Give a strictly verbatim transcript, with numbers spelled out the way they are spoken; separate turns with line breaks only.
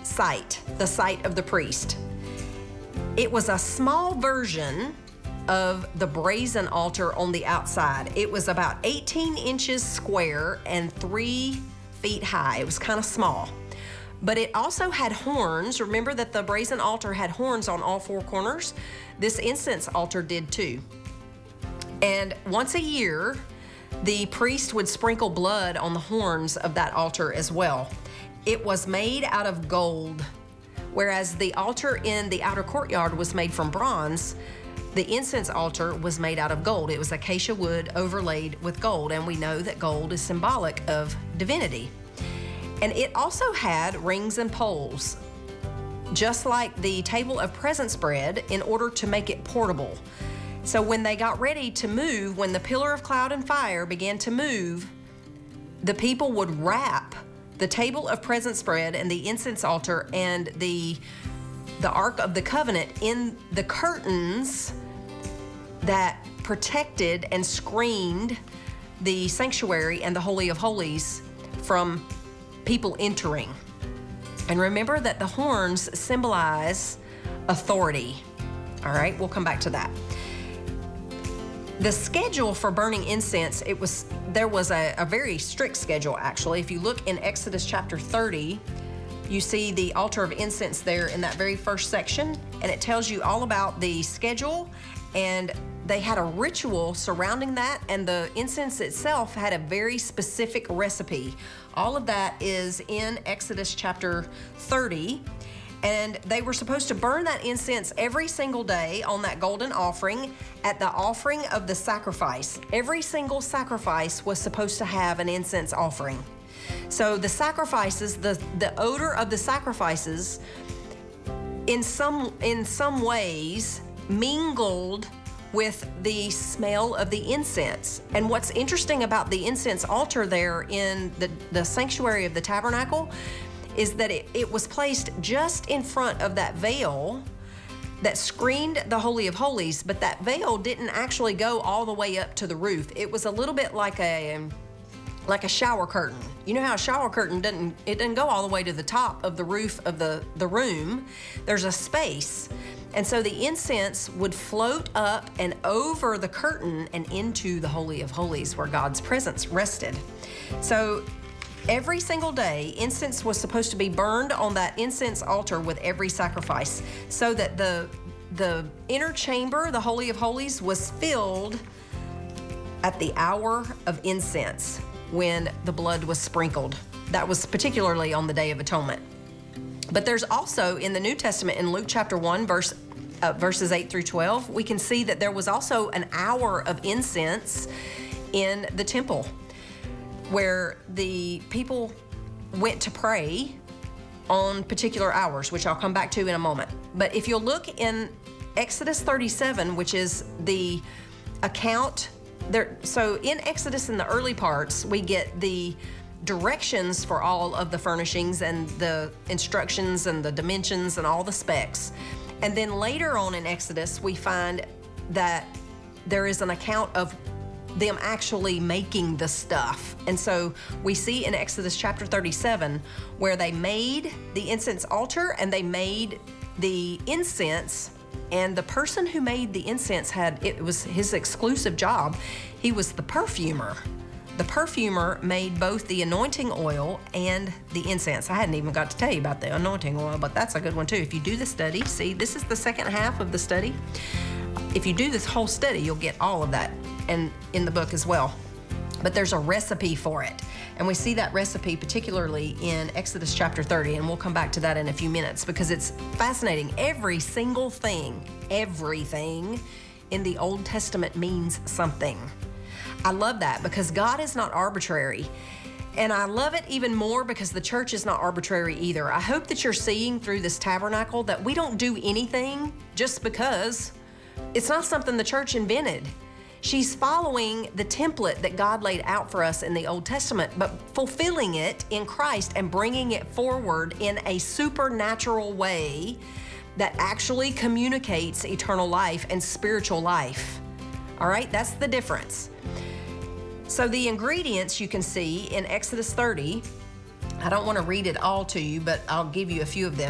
site, the site of the priest. It was a small version of the brazen altar on the outside. It was about eighteen inches square and three feet high. It was kind of small. But it also had horns. Remember that the brazen altar had horns on all four corners? This incense altar did too. And once a year, the priest would sprinkle blood on the horns of that altar as well. It was made out of gold, whereas the altar in the outer courtyard was made from bronze. The incense altar was made out of gold. It was acacia wood overlaid with gold, and we know that gold is symbolic of divinity. And it also had rings and poles, just like the table of presence bread, in order to make it portable. So when they got ready to move, when the pillar of cloud and fire began to move, the people would wrap the table of presence bread and the incense altar and the, the Ark of the Covenant in the curtains that protected and screened the sanctuary and the Holy of Holies from people entering. And remember that the horns symbolize authority. All right, we'll come back to that. The schedule for burning incense, it was there was a, a very strict schedule, actually. If you look in Exodus chapter thirty, you see the altar of incense there in that very first section, and it tells you all about the schedule, and they had a ritual surrounding that, and the incense itself had a very specific recipe. All of that is in Exodus chapter thirty. And they were supposed to burn that incense every single day on that golden offering at the offering of the sacrifice. Every single sacrifice was supposed to have an incense offering. So the sacrifices, the, the odor of the sacrifices, in some, in some ways, mingled with the smell of the incense. And what's interesting about the incense altar there in the, the sanctuary of the tabernacle is that it, it was placed just in front of that veil that screened the Holy of Holies, but that veil didn't actually go all the way up to the roof. It was a little bit like a like a shower curtain. You know how a shower curtain doesn't it doesn't go all the way to the top of the roof of the, the room. There's a space. And so the incense would float up and over the curtain and into the Holy of Holies where God's presence rested. So every single day, incense was supposed to be burned on that incense altar with every sacrifice, so that the, the inner chamber, the Holy of Holies, was filled at the hour of incense when the blood was sprinkled. That was particularly on the Day of Atonement. But there's also in the New Testament, in Luke chapter one, verse, uh, verses eight through twelve, we can see that there was also an hour of incense in the temple, where the people went to pray on particular hours, which I'll come back to in a moment. But if you'll look in Exodus thirty-seven, which is the account there, so in Exodus in the early parts, we get the directions for all of the furnishings and the instructions and the dimensions and all the specs. And then later on in Exodus, we find that there is an account of them actually making the stuff. And so we see in Exodus chapter thirty-seven where they made the incense altar and they made the incense, and the person who made the incense had, it was his exclusive job. He was the perfumer. The perfumer made both the anointing oil and the incense. I hadn't even got to tell you about the anointing oil, but that's a good one too. If you do the study, see, this is the second half of the study. If you do this whole study, you'll get all of that and in the book as well. But there's a recipe for it. And we see that recipe particularly in Exodus chapter thirty, and we'll come back to that in a few minutes because it's fascinating. Every single thing, everything in the Old Testament means something. I love that because God is not arbitrary. And I love it even more because the church is not arbitrary either. I hope that you're seeing through this tabernacle that we don't do anything just because. It's not something the church invented. She's following the template that God laid out for us in the Old Testament, but fulfilling it in Christ and bringing it forward in a supernatural way that actually communicates eternal life and spiritual life. All right, that's the difference. So the ingredients you can see in Exodus thirty I don't want to read it all to you, but I'll give you a few of them.